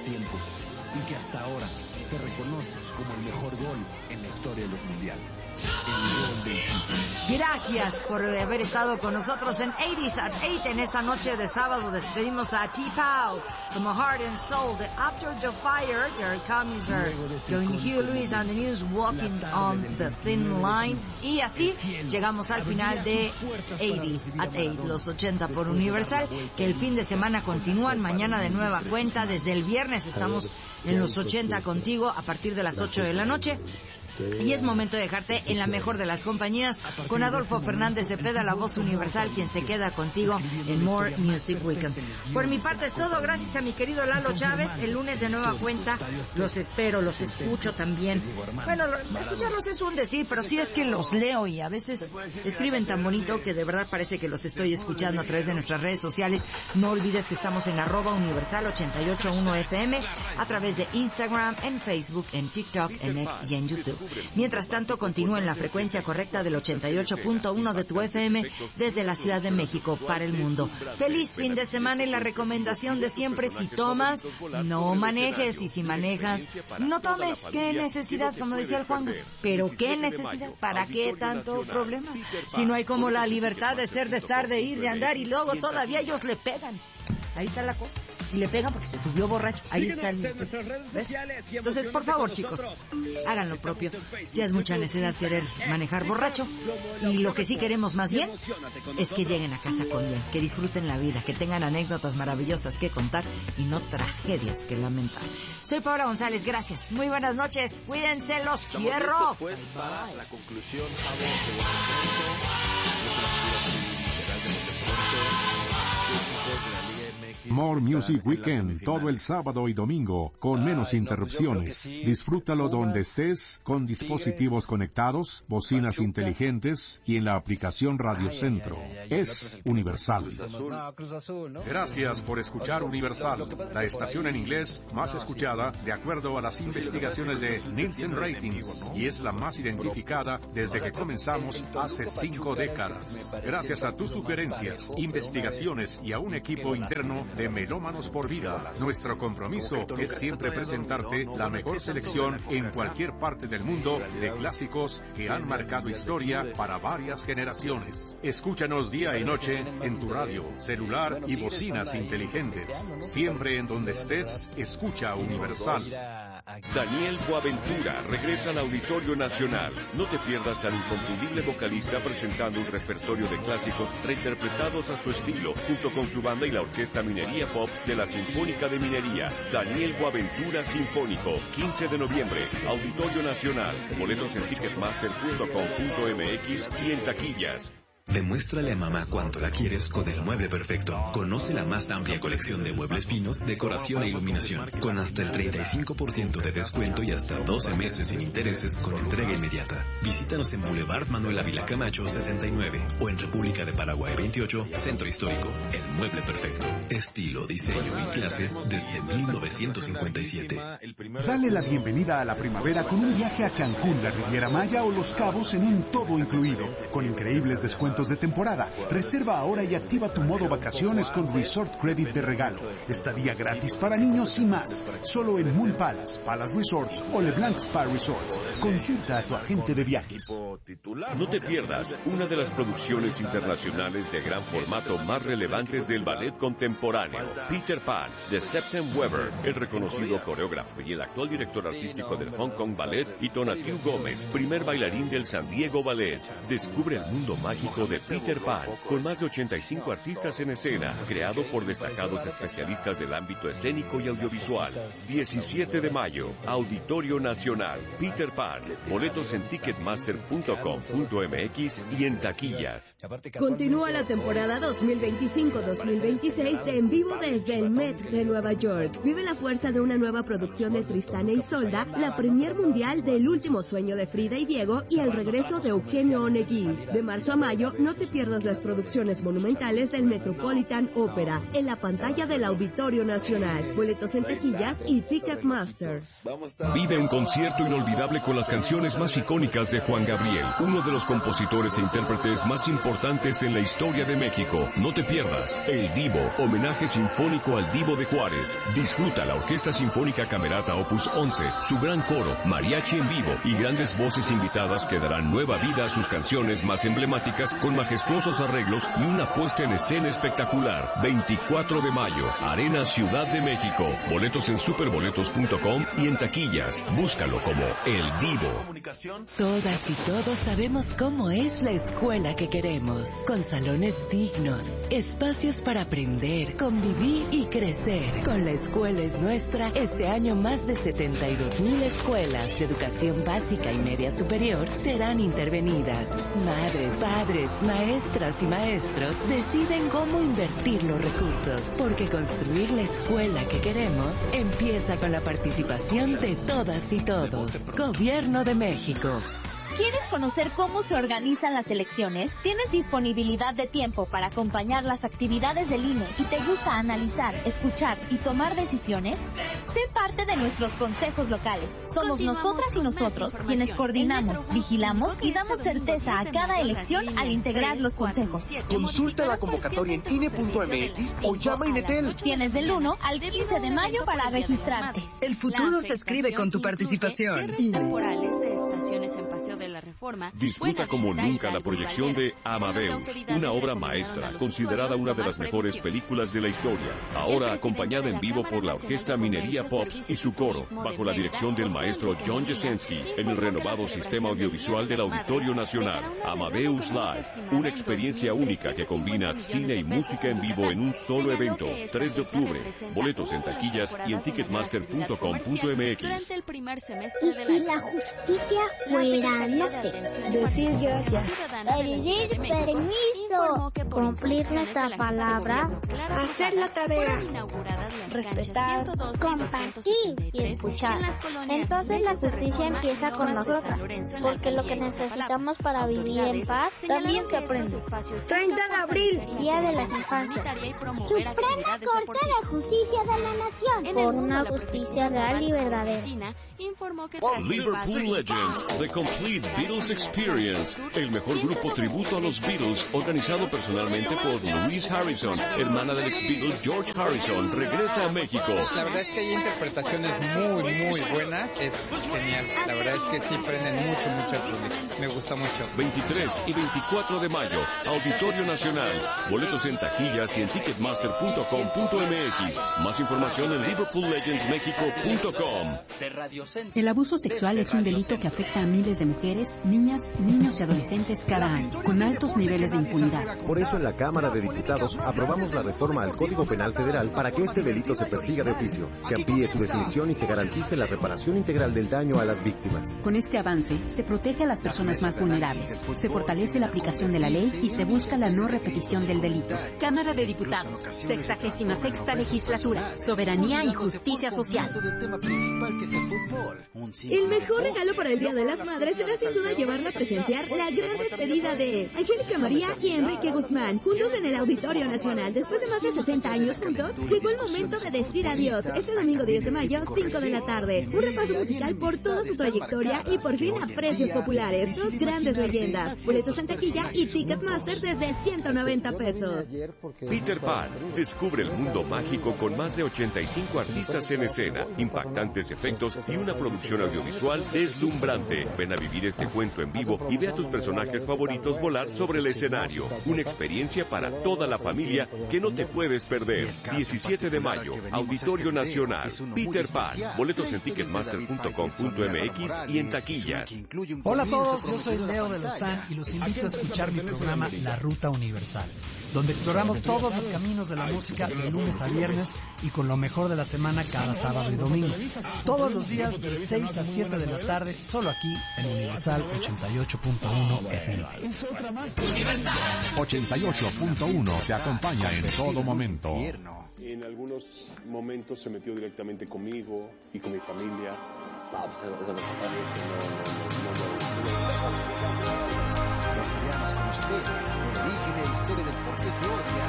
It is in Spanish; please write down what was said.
tiempos y que hasta ahora se reconoce como el mejor gol en la historia de los mundiales. El gol del City. Gracias por haber estado con nosotros en 80s at 8 en esta noche de sábado. Despedimos a T-Pow como Heart and Soul de After the Fire. There comes our join Hugh Lewis and the News Walking on the Thin Line. Y así llegamos al final de 80s at 8, los 80 por Universal, que el fin de semana continúan. Mañana de nueva cuenta, desde el viernes estamos en los 80 contigo a partir de las 8 de la noche. Y es momento de dejarte en la mejor de las compañías con Adolfo Fernández Cepeda, la voz universal, quien se queda contigo en More Music Weekend. Por mi parte es todo, gracias a mi querido Lalo Chávez. El lunes de nueva cuenta los espero, los escucho también. Bueno, escucharlos es un decir, pero sí es que los leo y a veces escriben tan bonito que de verdad parece que los estoy escuchando a través de nuestras redes sociales. No olvides que estamos en @universal881fm, a través de Instagram, en Facebook, en TikTok, en X y en YouTube. Mientras tanto, continúa en la frecuencia correcta del 88.1 de tu FM desde la Ciudad de México para el mundo. Feliz fin de semana y la recomendación de siempre: si tomas, no manejes, y si manejas, no tomes. ¿Qué necesidad? Como decía el Juan, pero ¿qué necesidad? ¿Para qué tanto problema? Si no hay como la libertad de ser, de estar, de ir, de andar, y luego todavía ellos le pegan. Ahí está la cosa. Y le pegan porque se subió borracho. Ahí está el... ¿Ves? Entonces, por favor, chicos, hagan lo propio. Ya es mucha necesidad querer manejar borracho. Y lo que sí queremos más bien es que lleguen a casa con bien, que disfruten la vida, que tengan anécdotas maravillosas que contar y no tragedias que lamentar. Soy Paola González, gracias. Muy buenas noches. Cuídense, los quiero. Pues para la conclusión, More Music Weekend, todo el sábado y domingo, con menos interrupciones. Disfrútalo donde estés, con dispositivos conectados, bocinas inteligentes y en la aplicación Radio Centro. Es Universal. Gracias por escuchar Universal, la estación en inglés más escuchada de acuerdo a las investigaciones de Nielsen Ratings, y es la más identificada desde que comenzamos hace 5 décadas. Gracias a tus sugerencias, investigaciones y a un equipo interno de Melómanos por Vida, nuestro compromiso es siempre presentarte la mejor selección en cualquier parte del mundo de clásicos que han marcado historia para varias generaciones. Escúchanos día y noche en tu radio, celular y bocinas inteligentes. Siempre en donde estés, escucha Universal. Daniel Boaventura regresa al Auditorio Nacional. No te pierdas al inconfundible vocalista presentando un repertorio de clásicos reinterpretados a su estilo, junto con su banda y la Orquesta Minería Pop de la Sinfónica de Minería. Daniel Boaventura Sinfónico, 15 de noviembre, Auditorio Nacional. Boletos en ticketmaster.com.mx y en taquillas. Demuéstrale a mamá cuánto la quieres con el mueble perfecto. Conoce la más amplia colección de muebles finos, decoración e iluminación, con hasta el 35% de descuento y hasta 12 meses sin intereses con entrega inmediata. Visítanos en Boulevard Manuel Ávila Camacho 69 o en República de Paraguay 28, Centro Histórico. El mueble perfecto. Estilo, diseño y clase desde 1957. Dale la bienvenida a la primavera con un viaje a Cancún, la Riviera Maya o Los Cabos en un todo incluido, con increíbles descuentos de temporada. Reserva ahora y activa tu modo vacaciones con Resort Credit de regalo. Estadía gratis para niños y más. Solo en Moon Palace, Palace Resorts o LeBlanc Spa Resorts. Consulta a tu agente de viajes. No te pierdas una de las producciones internacionales de gran formato más relevantes del ballet contemporáneo, Peter Pan, de Septem Weber, el reconocido coreógrafo y el actual director artístico del Hong Kong Ballet, y Tonatiuh Gómez, primer bailarín del San Diego Ballet. Descubre el mundo mágico de Peter Pan, con más de 85 artistas en escena, creado por destacados especialistas del ámbito escénico y audiovisual. 17 de mayo, Auditorio Nacional, Peter Pan. Boletos en ticketmaster.com.mx y en taquillas. Continúa la temporada 2025-2026 de En Vivo desde el Met de Nueva York. Vive la fuerza de una nueva producción de Tristán e Isolda, la premier mundial del Último Sueño de Frida y Diego y el regreso de Eugenio Onegui. De marzo a mayo, no te pierdas las producciones monumentales del Metropolitan Opera en la pantalla del Auditorio Nacional. Boletos en taquillas y Ticketmaster. Vive un concierto inolvidable con las canciones más icónicas de Juan Gabriel, uno de los compositores e intérpretes más importantes en la historia de México. No te pierdas El Divo, homenaje sinfónico al Divo de Juárez. Disfruta la Orquesta Sinfónica Camerata Opus 11, su gran coro, mariachi en vivo y grandes voces invitadas que darán nueva vida a sus canciones más emblemáticas con majestuosos arreglos y una puesta en escena espectacular. 24 de mayo, Arena Ciudad de México. Boletos en superboletos.com y en taquillas. Búscalo como El Divo. Todas y todos sabemos cómo es la escuela que queremos. Con salones dignos, espacios para aprender, convivir y crecer. Con La Escuela es Nuestra, este año más de 72,000 escuelas de educación básica y media superior serán intervenidas. Madres, padres, maestras y maestros deciden cómo invertir los recursos, porque construir la escuela que queremos empieza con la participación de todas y todos. Gobierno de México. ¿Quieres conocer cómo se organizan las elecciones? ¿Tienes disponibilidad de tiempo para acompañar las actividades del INE y te gusta analizar, escuchar y tomar decisiones? Sé parte de nuestros consejos locales. Somos nosotras y nosotros quienes coordinamos, vigilamos y damos certeza a cada elección al integrar los consejos. Consulta la convocatoria en INE.mx o llama a Inetel. Tienes del 1 al 15 de mayo para registrarte. El futuro se escribe con tu participación. Temporales de estaciones en Paseo de la Reforma. Disfruta como nunca la proyección de Amadeus, una obra maestra, considerada una de las mejores películas de la historia. Ahora acompañada en vivo por la Orquesta Minería Pops y su coro, bajo la dirección del maestro John Jasenski, en el renovado sistema audiovisual del Auditorio Nacional. Amadeus Live, una experiencia única que combina cine y música en vivo en un solo evento. 3 de octubre. Boletos en taquillas y en ticketmaster.com.mx. ¿Y si la justicia fuera, no sé, decir gracias, pedir permiso, cumplir nuestra palabra, hacer la tarea, respetar, compartir y escuchar? Entonces la justicia empieza con nosotras, porque lo que necesitamos para vivir en paz también se aprende. 30 de abril, Día de las Infancias. Suprema Corte de Justicia de la Nación, por una justicia real y verdadera. Liverpool Legends, The Complete Beatles Experience, el mejor grupo tributo a los Beatles, organizado personalmente por Louise Harrison, hermana del ex Beatle George Harrison, regresa a México. La verdad es que hay interpretaciones muy buenas, es genial. La verdad es que sí prenden mucho al público. Me gusta mucho. 23 y 24 de mayo, Auditorio Nacional. Boletos en taquillas y en ticketmaster.com.mx. Más información en liverpoollegendsmexico.com. El abuso sexual es un delito que afecta a miles de mujeres, niñas, niños y adolescentes cada año, con altos niveles de impunidad. Por eso en la Cámara de Diputados aprobamos la reforma al Código Penal Federal para que este delito se persiga de oficio, se amplíe su definición y se garantice la reparación integral del daño a las víctimas. Con este avance, se protege a las personas más vulnerables, se fortalece la aplicación de la ley y se busca la no repetición del delito. Cámara de Diputados, 66ª Legislatura, Soberanía y Justicia Social. El mejor regalo para el Día de las Madres será sin duda llevarla a presenciar la gran despedida de Angélica María y Enrique Guzmán, juntos en el Auditorio Nacional. Después de más de 60 años juntos, llegó el momento de decir adiós. Este domingo 10 de mayo, 5 de la tarde. Un repaso musical por toda su trayectoria y por fin a precios populares. Dos grandes leyendas. Boletos en taquilla y Ticketmaster desde 190 pesos. Peter Pan, descubre el mundo mágico con más de 85 artistas en escena, impactantes efectos y una producción audiovisual deslumbrante. Ven a vivir este cuento en vivo y ve a tus personajes favoritos volar sobre el escenario. Una experiencia para toda la familia que no te puedes perder. 17 de mayo, Auditorio Nacional. Peter Pan. Boletos en ticketmaster.com.mx y en taquillas. Hola a todos, yo soy Leo de Lozán y los invito a escuchar mi programa La Ruta Universal, donde exploramos todos los caminos de la música de lunes a viernes y con lo mejor de la semana cada sábado y domingo. Todos los días de 6 a 7 de la tarde, solo aquí en Universal 88.1 FM. 88.1 te acompaña en todo momento. En algunos momentos se metió directamente conmigo y con mi familia Los con ustedes, el origen e historia del por qué se odia